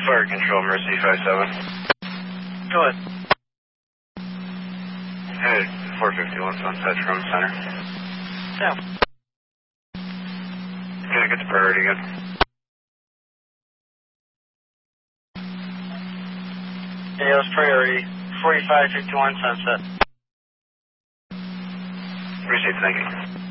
Fire Control, Mercy 57. Go ahead. Hey, 451 Sunset from Center. Yeah. Can I get the priority again? Yeah, that's priority. 4551 Sunset. Received, thank you.